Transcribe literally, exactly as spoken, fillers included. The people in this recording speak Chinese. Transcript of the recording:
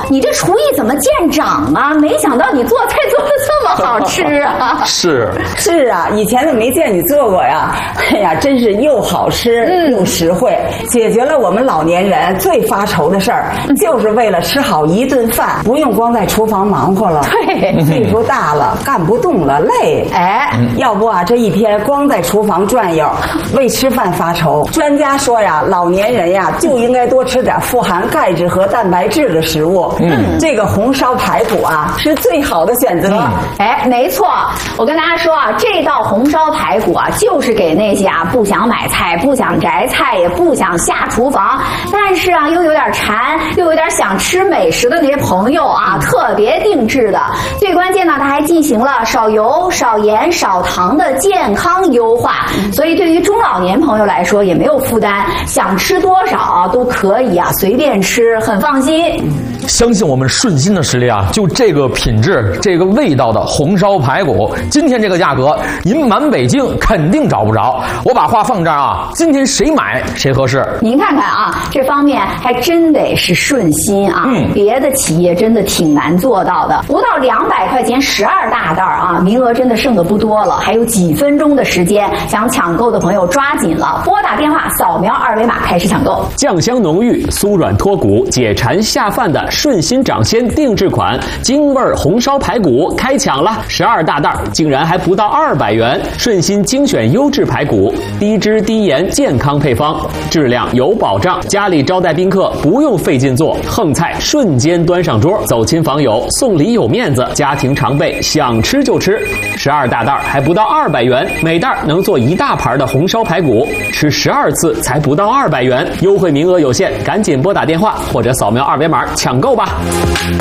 你这厨艺怎么见长啊？没想到你做菜做的这么好吃啊！ 是是啊，以前都没见你做过呀。哎呀，真是又好吃、嗯、又实惠，解决了我们老年人最发愁的事儿，就是为了吃好一顿饭，不用光在厨房忙活了。 对， 岁数大了，干不动了，累。 哎， 要不啊，这一天光在厨房转悠，为吃饭发愁。专家说呀，老年人呀就应该多吃点富含钙质和蛋白质的食物。嗯，这个红烧排骨啊是最好的选择。嗯、 哎，没错，我跟大家说啊，这道红烧排骨啊，就是给那些啊不想买菜、不想摘菜、也不想下厨房，但是啊又有点馋、又有点想吃美食的那些朋友啊，特别定制的。最关键呢，它还进行了少油、少盐、少糖的健康优化，所以对于中老年朋友来说也没有负担，想吃多少、啊、都可以啊，随便吃，很放心。 相信我们顺心的实力啊，就这个品质、这个味道的红烧排骨，今天这个价格，您满北京肯定找不着。我把话放这儿啊，今天谁买谁合适。 您看看啊，这方面还真得是顺心啊，嗯、别的企业真的挺难做到的。不到两百块钱十二大袋啊，名额真的剩的不多了，还有几分钟的时间，想抢购的朋友抓紧了，拨打电话扫描二维码开始抢购。 酱香浓郁、酥软脱骨、解馋下饭的顺心掌鲜定制款京味红烧排骨开抢了，十二大袋竟然还不到二百元。顺心精选优质排骨，低脂低盐健康配方，质量有保障。家里招待宾客不用费劲做，横菜瞬间端上桌，走亲访友送礼有面子，家庭常备想吃就吃。十二大袋还不到二百元，每袋能做一大盘的红烧排骨，吃十二次才不到二百元，优惠名额有限，赶紧拨打电话或者扫描二维码抢购吧。